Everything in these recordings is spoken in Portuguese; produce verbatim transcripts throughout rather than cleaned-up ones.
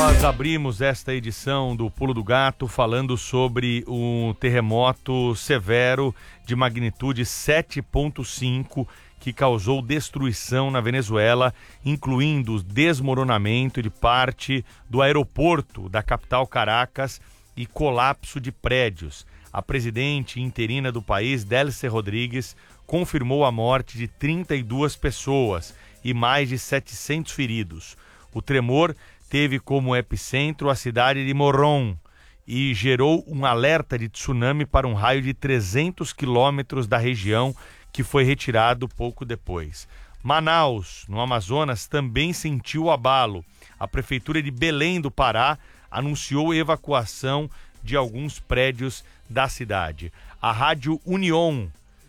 Nós abrimos esta edição do Pulo do Gato falando sobre um terremoto severo de magnitude sete ponto cinco que causou destruição na Venezuela, incluindo o desmoronamento de parte do aeroporto da capital Caracas e colapso de prédios. A presidente interina do país, Delcy Rodrigues, confirmou a morte de trinta e duas pessoas e mais de setecentos feridos. O tremor teve como epicentro a cidade de Morón e gerou um alerta de tsunami para um raio de trezentos quilômetros da região, que foi retirado pouco depois. Manaus, no Amazonas, também sentiu o abalo. A prefeitura de Belém do Pará anunciou evacuação de alguns prédios da cidade. A Rádio União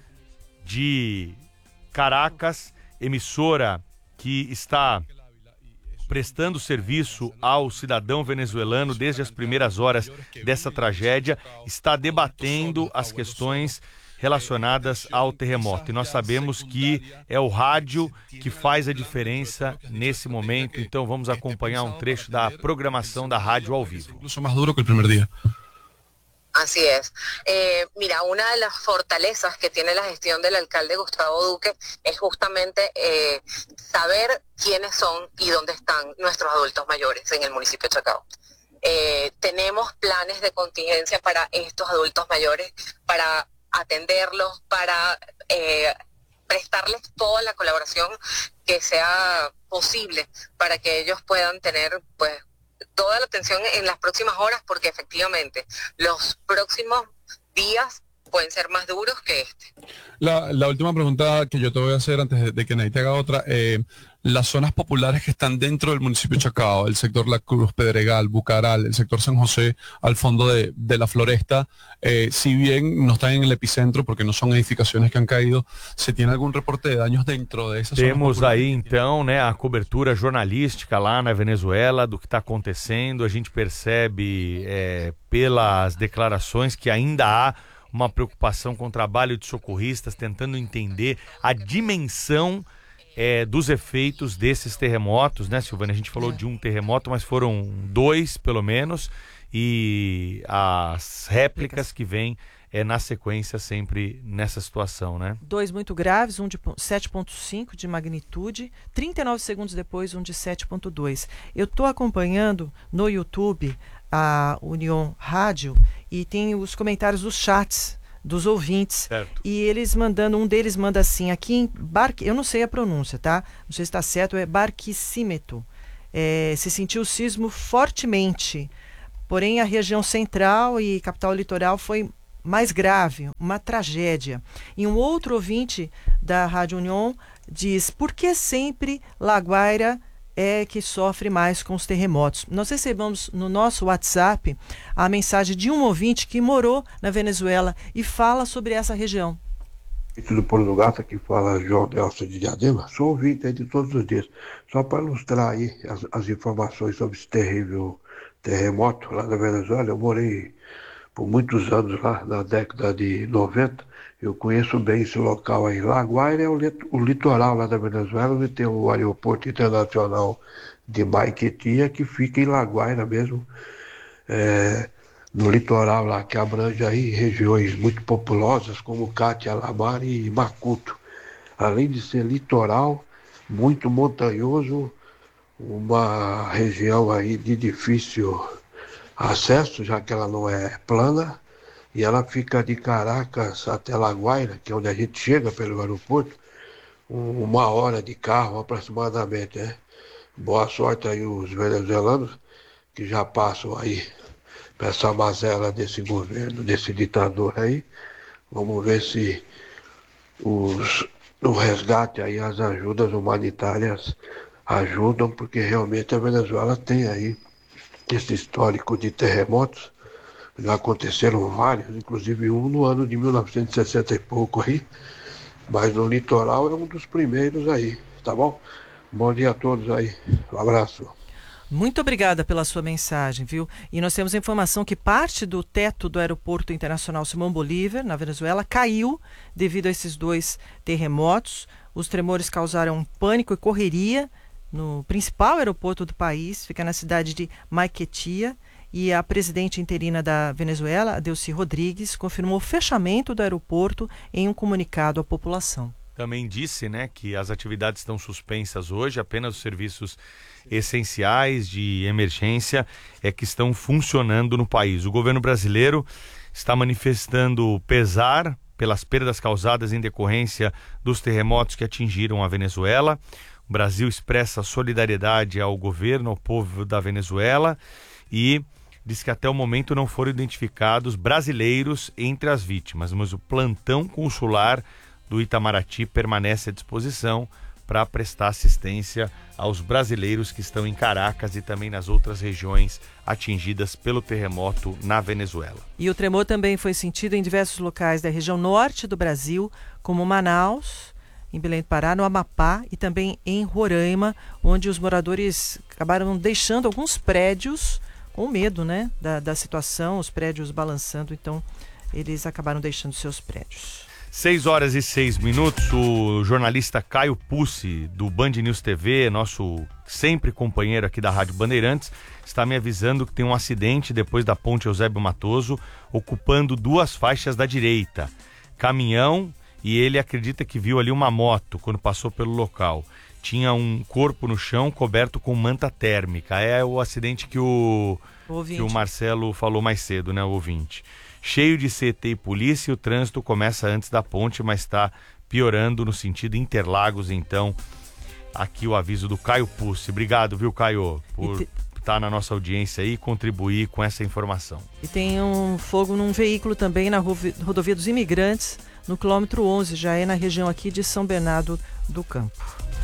de Caracas, emissora que está prestando serviço ao cidadão venezuelano desde as primeiras horas dessa tragédia, está debatendo as questões relacionadas ao terremoto. E nós sabemos que é o rádio que faz a diferença nesse momento, então vamos acompanhar um trecho da programação da rádio ao vivo. Incluso mais duro que o primeiro dia. Así es. Eh, mira, una de las fortalezas que tiene la gestión del alcalde Gustavo Duque es justamente eh, saber quiénes son y dónde están nuestros adultos mayores en el municipio de Chacao. Eh, tenemos planes de contingencia para estos adultos mayores, para atenderlos, para eh, prestarles toda la colaboración que sea posible para que ellos puedan tener, pues, toda la atención en las próximas horas, porque efectivamente los próximos días pueden ser más duros que este. La, la última pregunta que yo te voy a hacer antes de, de que nadie te haga otra, eh, las zonas populares que están dentro del municipio de Chacao, el sector La Cruz, Pedregal, Bucaral, el sector San José, al fondo de, de la Floresta, eh, si bien no están en el epicentro porque no son edificaciones que han caído, ¿se tiene algún reporte de daños dentro de esas zonas populares? Temos aí então, né, a cobertura jornalística lá na Venezuela do que está acontecendo. A gente percebe é, pelas declarações que ainda há uma preocupação com o trabalho de socorristas, tentando entender a dimensão É, dos efeitos desses terremotos, né, Silvana? A gente falou de um terremoto, mas foram dois, pelo menos, e as réplicas que vêm é, na sequência sempre nessa situação, né? Dois muito graves, um de sete ponto cinco de magnitude, trinta e nove segundos depois, um de sete ponto dois. Eu estou acompanhando no YouTube a União Rádio e tem os comentários dos chats dos ouvintes, certo. E eles mandando, um deles manda assim, aqui em Barque, eu não sei a pronúncia, tá? Não sei se está certo, é Barquisimeto. É, se sentiu o sismo fortemente, porém a região central e capital litoral foi mais grave, uma tragédia. E um outro ouvinte da Rádio União diz, por que sempre La Guaira é que sofre mais com os terremotos? Nós recebemos no nosso WhatsApp a mensagem de um ouvinte que morou na Venezuela e fala sobre essa região. Do Pulo do Gato, aqui fala João Delcio de Diadema. Sou ouvinte aí de todos os dias. Só para ilustrar aí as, as informações sobre esse terrível terremoto lá na Venezuela, eu morei por muitos anos lá, na década de noventa. Eu conheço bem esse local aí. La Guaira é o, lit o litoral lá da Venezuela, onde tem o aeroporto internacional de Maiquetía, que fica em La Guaira mesmo, é, no litoral lá, que abrange aí regiões muito populosas, como Catia, Lamar e Macuto. Além de ser litoral, muito montanhoso, uma região aí de difícil acesso, já que ela não é plana, e ela fica de Caracas até La Guaira, que é onde a gente chega pelo aeroporto, um, uma hora de carro aproximadamente, né? Boa sorte aí os venezuelanos que já passam aí para essa mazela desse governo, desse ditador aí. Vamos ver se os, o resgate aí, as ajudas humanitárias ajudam, porque realmente a Venezuela tem aí esse histórico de terremotos. Já aconteceram vários, inclusive um no ano de mil novecentos e sessenta e pouco aí, mas no litoral é um dos primeiros aí, tá bom? Bom dia a todos aí, um abraço. Muito obrigada pela sua mensagem, viu? E nós temos a informação que parte do teto do Aeroporto Internacional Simão Bolívar, na Venezuela, caiu devido a esses dois terremotos. Os tremores causaram pânico e correria no principal aeroporto do país, fica na cidade de Maiquetía, e a presidente interina da Venezuela, Delcy Rodrigues, confirmou o fechamento do aeroporto em um comunicado à população. Também disse, né, que as atividades estão suspensas hoje, apenas os serviços essenciais de emergência é que estão funcionando no país. O governo brasileiro está manifestando pesar pelas perdas causadas em decorrência dos terremotos que atingiram a Venezuela. O Brasil expressa solidariedade ao governo, ao povo da Venezuela, e diz que até o momento não foram identificados brasileiros entre as vítimas, mas o plantão consular do Itamaraty permanece à disposição para prestar assistência aos brasileiros que estão em Caracas e também nas outras regiões atingidas pelo terremoto na Venezuela. E o tremor também foi sentido em diversos locais da região norte do Brasil, como Manaus, em Belém do Pará, no Amapá e também em Roraima, onde os moradores acabaram deixando alguns prédios com medo, né, da, da situação, os prédios balançando, então eles acabaram deixando seus prédios. seis horas e seis minutos, o jornalista Caio Pucci, do Band News T V, nosso sempre companheiro aqui da Rádio Bandeirantes, está me avisando que tem um acidente depois da ponte Eusébio Matoso, ocupando duas faixas da direita. Caminhão, e ele acredita que viu ali uma moto quando passou pelo local. Tinha um corpo no chão coberto com manta térmica. É o acidente que o, o que o Marcelo falou mais cedo, né, o ouvinte. Cheio de C T e polícia, o trânsito começa antes da ponte, mas está piorando no sentido Interlagos, então. Aqui o aviso do Caio Pucci. Obrigado, viu, Caio, por te... estar na nossa audiência aí e contribuir com essa informação. E tem um fogo num veículo também na rodovia dos Imigrantes, no quilômetro onze, já é na região aqui de São Bernardo do Campo.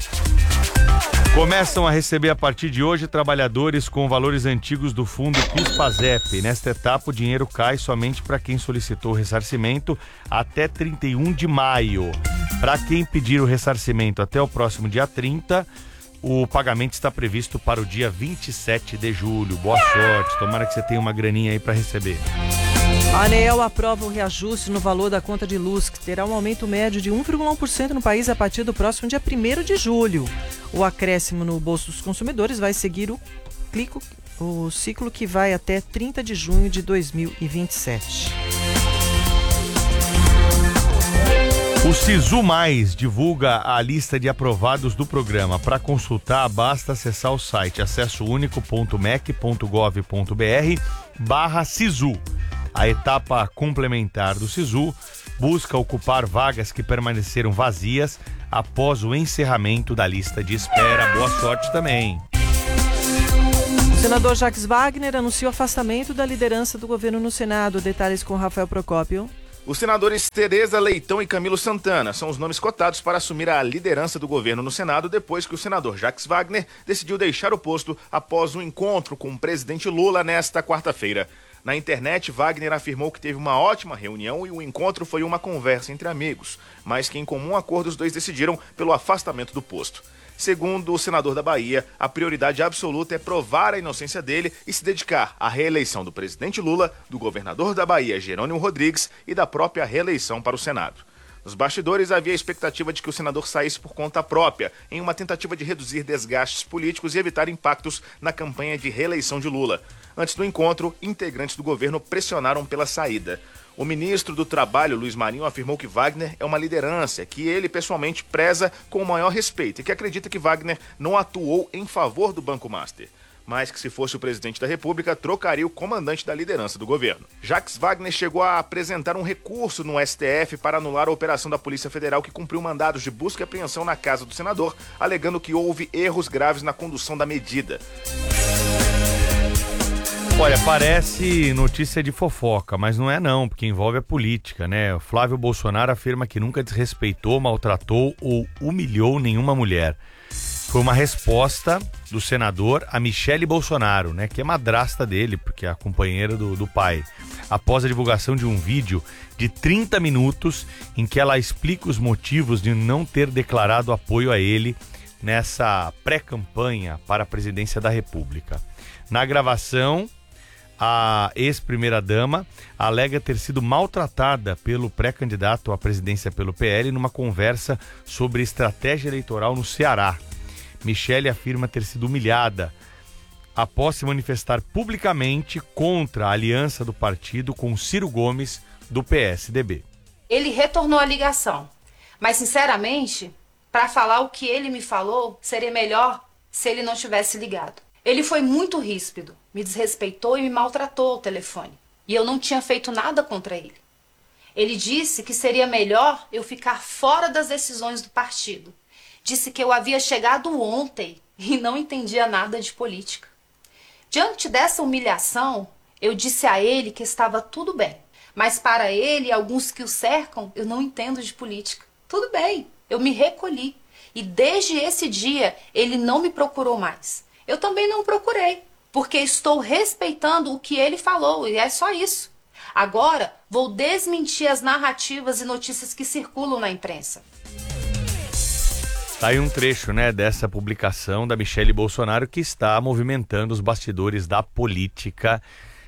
Começam a receber a partir de hoje trabalhadores com valores antigos do fundo PIS/PASEP. Nesta etapa, o dinheiro cai somente para quem solicitou o ressarcimento até trinta e um de maio. Para quem pedir o ressarcimento até o próximo dia trinta, o pagamento está previsto para o dia vinte e sete de julho. Boa sorte, tomara que você tenha uma graninha aí para receber. A ANEEL aprova o reajuste no valor da conta de luz, que terá um aumento médio de um vírgula um por cento no país a partir do próximo dia primeiro de julho. O acréscimo no bolso dos consumidores vai seguir o, clico, o ciclo que vai até trinta de junho de dois mil e vinte e sete. O Sisu Mais divulga a lista de aprovados do programa. Para consultar, basta acessar o site acessounico.mec.gov.br barra Sisu. A etapa complementar do Sisu busca ocupar vagas que permaneceram vazias após o encerramento da lista de espera. Boa sorte também. O senador Jacques Wagner anunciou afastamento da liderança do governo no Senado. Detalhes com Rafael Procópio. Os senadores Tereza Leitão e Camilo Santana são os nomes cotados para assumir a liderança do governo no Senado depois que o senador Jacques Wagner decidiu deixar o posto após um encontro com o presidente Lula nesta quarta-feira. Na internet, Wagner afirmou que teve uma ótima reunião e o encontro foi uma conversa entre amigos, mas que em comum acordo os dois decidiram pelo afastamento do posto. Segundo o senador da Bahia, a prioridade absoluta é provar a inocência dele e se dedicar à reeleição do presidente Lula, do governador da Bahia, Jerônimo Rodrigues, e da própria reeleição para o Senado. Nos bastidores, havia a expectativa de que o senador saísse por conta própria, em uma tentativa de reduzir desgastes políticos e evitar impactos na campanha de reeleição de Lula. Antes do encontro, integrantes do governo pressionaram pela saída. O ministro do Trabalho, Luiz Marinho, afirmou que Wagner é uma liderança que ele pessoalmente preza com o maior respeito e que acredita que Wagner não atuou em favor do Banco Master, mas que se fosse o presidente da República, trocaria o comandante da liderança do governo. Jacques Wagner chegou a apresentar um recurso no S T F para anular a operação da Polícia Federal que cumpriu mandados de busca e apreensão na casa do senador, alegando que houve erros graves na condução da medida. Olha, parece notícia de fofoca, mas não é não, porque envolve a política, né? O Flávio Bolsonaro afirma que nunca desrespeitou, maltratou ou humilhou nenhuma mulher. Foi uma resposta do senador a Michele Bolsonaro, né? Que é madrasta dele, porque é a companheira do, do pai. Após a divulgação de um vídeo de trinta minutos em que ela explica os motivos de não ter declarado apoio a ele nessa pré-campanha para a presidência da República. Na gravação, a ex-primeira-dama alega ter sido maltratada pelo pré-candidato à presidência pelo P L numa conversa sobre estratégia eleitoral no Ceará. Michele afirma ter sido humilhada após se manifestar publicamente contra a aliança do partido com Ciro Gomes, do P S D B. Ele retornou a ligação, mas sinceramente, para falar o que ele me falou, seria melhor se ele não tivesse ligado. Ele foi muito ríspido, me desrespeitou e me maltratou ao telefone. E eu não tinha feito nada contra ele. Ele disse que seria melhor eu ficar fora das decisões do partido. Disse que eu havia chegado ontem e não entendia nada de política. Diante dessa humilhação, eu disse a ele que estava tudo bem. Mas para ele e alguns que o cercam, eu não entendo de política. Tudo bem, eu me recolhi. E desde esse dia, ele não me procurou mais. Eu também não procurei, porque estou respeitando o que ele falou, e é só isso. Agora, vou desmentir as narrativas e notícias que circulam na imprensa. Tá aí um trecho, né, dessa publicação da Michele Bolsonaro, que está movimentando os bastidores da política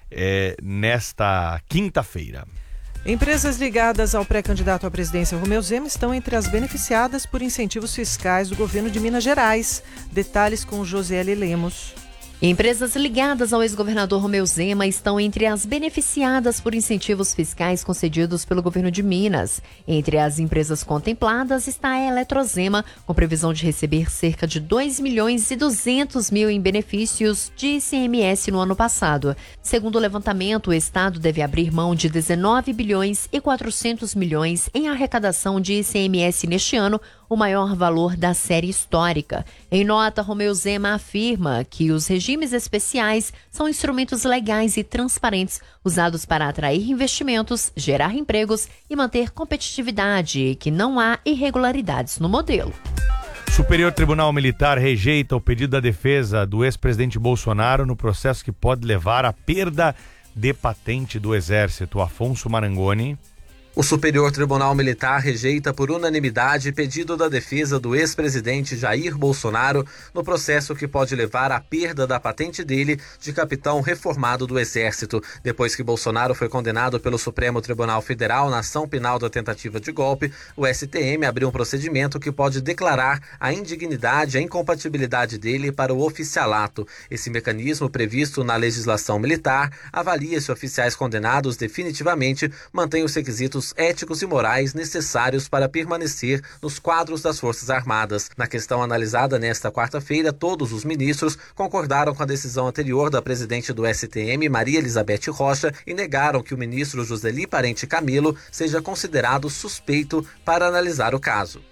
é, nesta quinta-feira. Empresas ligadas ao pré-candidato à presidência Romeu Zema estão entre as beneficiadas por incentivos fiscais do governo de Minas Gerais. Detalhes com Josiele Lemos. Empresas ligadas ao ex-governador Romeu Zema estão entre as beneficiadas por incentivos fiscais concedidos pelo governo de Minas. Entre as empresas contempladas está a Eletrozema, com previsão de receber cerca de dois milhões e duzentos mil em benefícios de I C M S no ano passado. Segundo o levantamento, o Estado deve abrir mão de dezenove bilhões e quatrocentos milhões em arrecadação de I C M S neste ano, o maior valor da série histórica. Em nota, Romeu Zema afirma que os regimes especiais são instrumentos legais e transparentes usados para atrair investimentos, gerar empregos e manter competitividade e que não há irregularidades no modelo. Superior Tribunal Militar rejeita o pedido da defesa do ex-presidente Bolsonaro no processo que pode levar à perda de patente do Exército. Afonso Marangoni. O Superior Tribunal Militar rejeita por unanimidade pedido da defesa do ex-presidente Jair Bolsonaro no processo que pode levar à perda da patente dele de capitão reformado do Exército. Depois que Bolsonaro foi condenado pelo Supremo Tribunal Federal na ação penal da tentativa de golpe, o S T M abriu um procedimento que pode declarar a indignidade e a incompatibilidade dele para o oficialato. Esse mecanismo, previsto na legislação militar, avalia se oficiais condenados definitivamente mantêm os requisitos éticos e morais necessários para permanecer nos quadros das Forças Armadas. Na questão analisada nesta quarta-feira, todos os ministros concordaram com a decisão anterior da presidente do S T M, Maria Elizabeth Rocha, e negaram que o ministro Joseli Parente Camilo seja considerado suspeito para analisar o caso.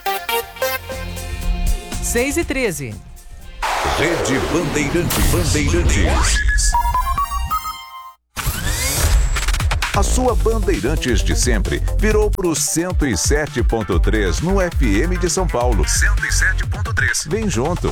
seis e treze. Rede Bandeirantes. Bandeirantes. A sua Bandeirantes de sempre virou para o cento e sete ponto três no F M de São Paulo. cento e sete ponto três. Vem junto.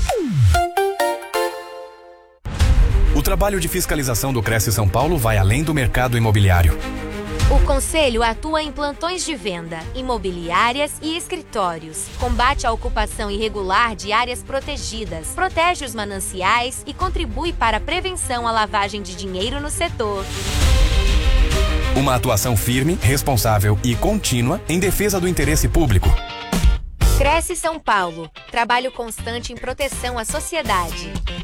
O trabalho de fiscalização do Cresce São Paulo vai além do mercado imobiliário. O Conselho atua em plantões de venda, imobiliárias e escritórios. Combate a ocupação irregular de áreas protegidas, protege os mananciais e contribui para a prevenção à lavagem de dinheiro no setor. Uma atuação firme, responsável e contínua em defesa do interesse público. Cresce São Paulo. Trabalho constante em proteção à sociedade.